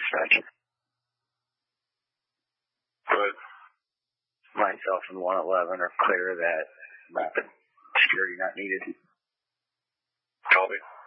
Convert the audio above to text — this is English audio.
dispatch. But myself and 111 are clear that security not needed. Copy.